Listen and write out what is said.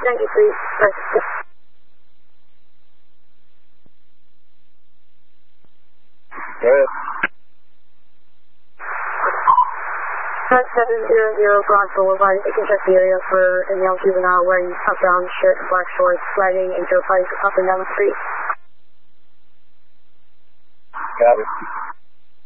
93. Good. 700 Bronx Boulevard. You can check the area for a male juvenile wearing a brown shirt and black shorts, riding a dirt bike up and down the street. Got it.